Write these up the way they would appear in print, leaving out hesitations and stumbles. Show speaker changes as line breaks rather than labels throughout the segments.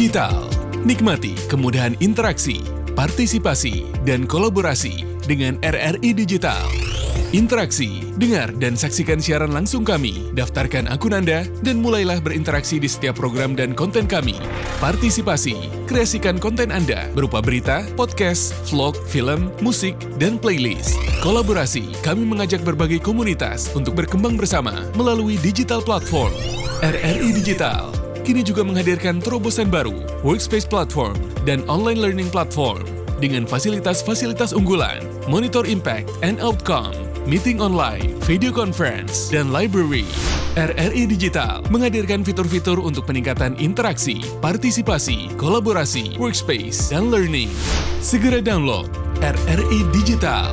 Digital. Nikmati kemudahan interaksi, partisipasi, dan kolaborasi dengan RRI Digital. Interaksi, dengar dan saksikan siaran langsung kami, daftarkan akun Anda, dan mulailah berinteraksi di setiap program dan konten kami. Partisipasi, kreasikan konten Anda berupa berita, podcast, vlog, film, musik, dan playlist. Kolaborasi, kami mengajak berbagai komunitas untuk berkembang bersama melalui digital platform. RRI Digital kini juga menghadirkan terobosan baru, workspace platform, dan online learning platform dengan fasilitas-fasilitas unggulan, monitor impact and outcome, meeting online, video conference, dan library. RRI Digital menghadirkan fitur-fitur untuk peningkatan interaksi, partisipasi, kolaborasi, workspace, dan learning. Segera download RRI Digital.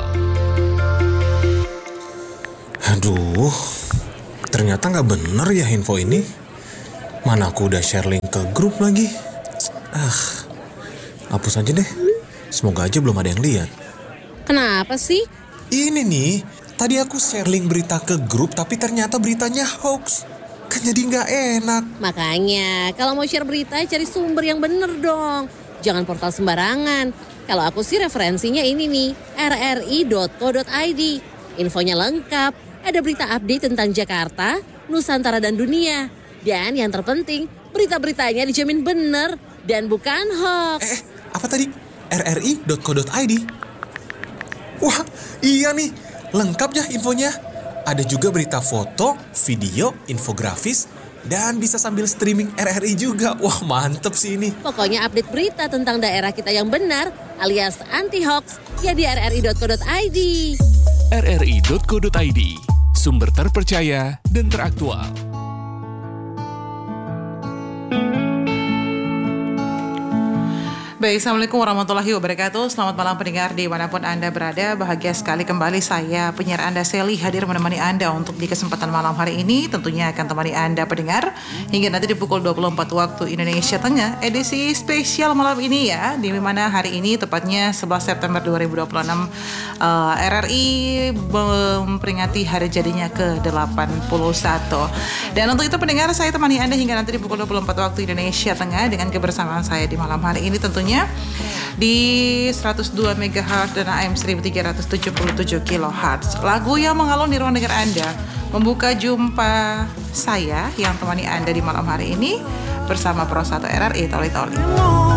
Aduh, ternyata nggak bener ya info ini. Mana aku udah share link ke grup lagi. Hapus aja deh. Semoga aja belum ada yang lihat.
Kenapa sih?
Ini nih, tadi aku share link berita ke grup tapi ternyata beritanya hoax. Kan jadi nggak enak.
Makanya, kalau mau share berita, cari sumber yang bener dong. Jangan portal sembarangan. Kalau aku sih referensinya ini nih, rri.co.id. Infonya lengkap, ada berita update tentang Jakarta, Nusantara, dan dunia. Dan yang terpenting, berita-beritanya dijamin bener dan bukan hoax.
Apa tadi? rri.co.id? Wah, iya nih, lengkap ya infonya. Ada juga berita foto, video, infografis, dan bisa sambil streaming RRI juga. Wah, mantep sih ini.
Pokoknya update berita tentang daerah kita yang benar, alias anti-hoax, ya di rri.co.id.
rri.co.id, sumber terpercaya dan teraktual.
Baik, Assalamualaikum warahmatullahi wabarakatuh. Selamat malam pendengar dimanapun Anda berada. Bahagia sekali kembali saya, penyiar Anda Sally, hadir menemani Anda untuk di kesempatan malam hari ini. Tentunya akan temani Anda pendengar hingga nanti di pukul 24 waktu Indonesia Tengah. Edisi spesial malam ini ya, di mana hari ini tepatnya 11 September 2026 RRI memperingati hari jadinya ke-81. Dan untuk itu pendengar, saya temani Anda hingga nanti di pukul 24 waktu Indonesia Tengah dengan kebersamaan saya di malam hari ini tentunya di 102 MHz dan AM 1377 kHz. Lagu yang mengalun di ruang dengar Anda membuka jumpa saya yang temani Anda di malam hari ini bersama Pro 1 RRI Toli Toli.